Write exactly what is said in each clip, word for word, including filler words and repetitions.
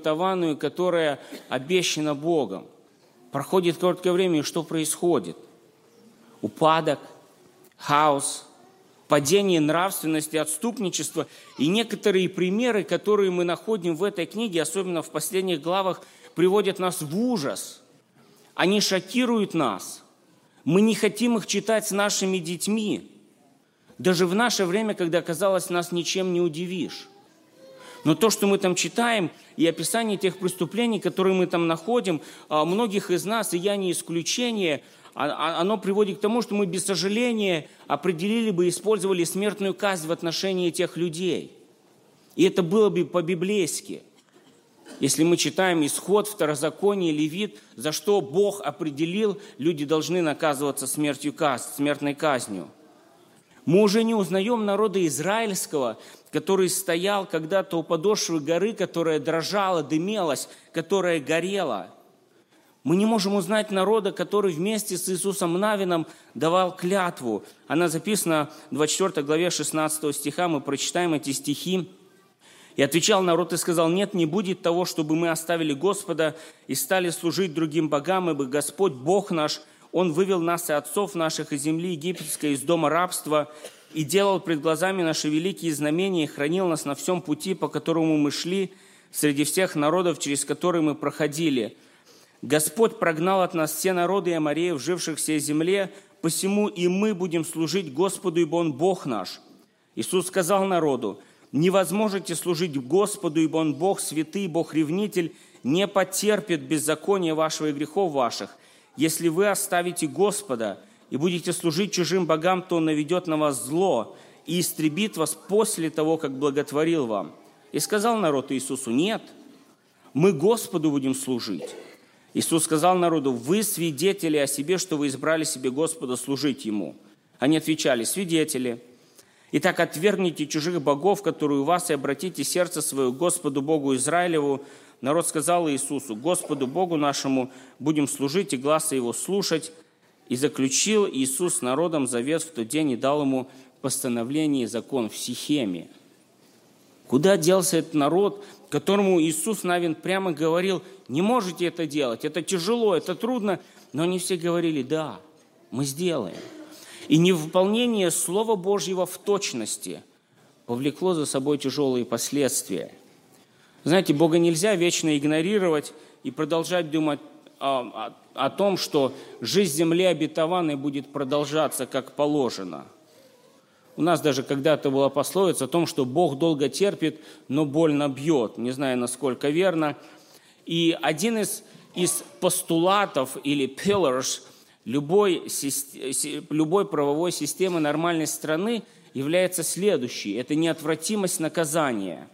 обетованную, которая обещана Богом. Проходит короткое время, и что происходит? Упадок, хаос, падение нравственности, отступничество. И некоторые примеры, которые мы находим в этой книге, особенно в последних главах, приводят нас в ужас. Они шокируют нас. Мы не хотим их читать с нашими детьми. Даже в наше время, когда, казалось, нас ничем не удивишь. Но то, что мы там читаем, и описание тех преступлений, которые мы там находим, многих из нас, и я не исключение, оно приводит к тому, что мы без сожаления определили бы и использовали смертную казнь в отношении тех людей. И это было бы по-библейски. Если мы читаем Исход, Второзаконие, Левит, за что Бог определил, люди должны наказываться смертью казнь, смертной казнью. Мы уже не узнаем народа израильского, который стоял когда-то у подошвы горы, которая дрожала, дымелась, которая горела. Мы не можем узнать народа, который вместе с Иисусом Навином давал клятву. Она записана в двадцать четвёртой главе шестнадцатого стиха, мы прочитаем эти стихи. «И отвечал народ и сказал: нет, не будет того, чтобы мы оставили Господа и стали служить другим богам, ибо Господь Бог наш, Он вывел нас и отцов наших из земли египетской, из дома рабства, и делал пред глазами наши великие знамения, и хранил нас на всем пути, по которому мы шли, среди всех народов, через которые мы проходили. Господь прогнал от нас все народы и амореев, живших в всей земле, посему и мы будем служить Господу, ибо Он Бог наш». Иисус сказал народу: «Не возможете служить Господу, ибо Он Бог святый, Бог-ревнитель, не потерпит беззакония вашего и грехов ваших. Если вы оставите Господа и будете служить чужим богам, то Он наведет на вас зло и истребит вас после того, как благотворил вам». И сказал народ Иисусу: «Нет, мы Господу будем служить». Иисус сказал народу: «Вы свидетели о себе, что вы избрали себе Господа служить Ему». Они отвечали: «Свидетели». «Итак, отвергните чужих богов, которые у вас, и обратите сердце свое к Господу Богу Израилеву». Народ сказал Иисусу: «Господу Богу нашему будем служить и гласа Его слушать». И заключил Иисус с народом завет в тот день и дал ему постановление и закон в Сихеме. Куда делся этот народ, которому Иисус Навин прямо говорил: не можете это делать, это тяжело, это трудно. Но они все говорили: да, мы сделаем. И невыполнение Слова Божьего в точности повлекло за собой тяжелые последствия. Знаете, Бога нельзя вечно игнорировать и продолжать думать о, о, о том, что жизнь земли обетованной будет продолжаться как положено. У нас даже когда-то была пословица о том, что Бог долго терпит, но больно бьет. Не знаю, насколько верно. И один из, из постулатов или pillars любой, любой правовой системы нормальной страны является следующий. Это неотвратимость наказания.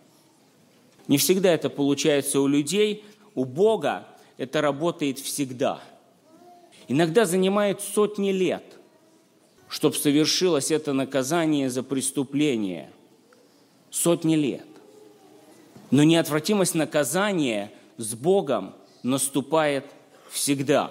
Не всегда это получается у людей. У Бога это работает всегда. Иногда занимает сотни лет, чтобы совершилось это наказание за преступление. Сотни лет. Но неотвратимость наказания с Богом наступает всегда.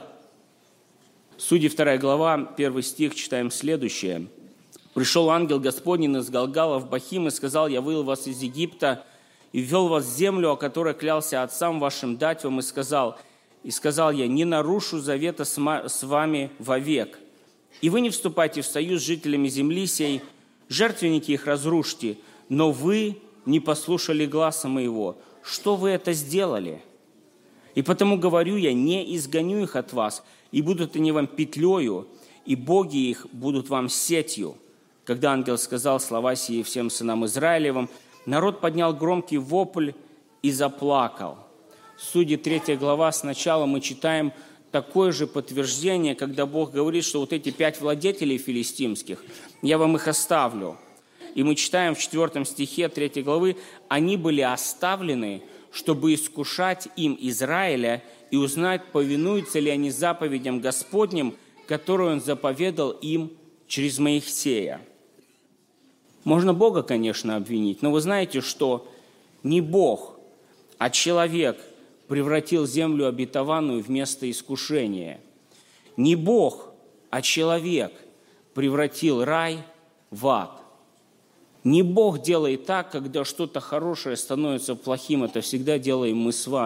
Судьи вторая глава, первый стих, читаем следующее. «Пришел ангел Господень из Галгала в Бахим и сказал: я вывел вас из Египта и ввел вас в землю, о которой клялся отцам вашим дать вам, и сказал, и сказал я: не нарушу завета с вами вовек. И вы не вступайте в союз с жителями земли сей, жертвенники их разрушьте, но вы не послушали гласа моего. Что вы это сделали? И потому говорю я: не изгоню их от вас, и будут они вам петлею, и боги их будут вам сетью». Когда ангел сказал слова сии всем сынам Израилевым, народ поднял громкий вопль и заплакал. Судьи третья глава, сначала мы читаем такое же подтверждение, когда Бог говорит, что вот эти пять владетелей филистимских, я вам их оставлю. И мы читаем в четвертом стихе третьей главы: они были оставлены, чтобы искушать им Израиля и узнать, повинуются ли они заповедям Господним, которые Он заповедал им через Моисея. Можно Бога, конечно, обвинить, но вы знаете, что не Бог, а человек превратил землю обетованную в место искушения. Не Бог, а человек превратил рай в ад. Не Бог делает так, когда что-то хорошее становится плохим, это всегда делаем мы с вами.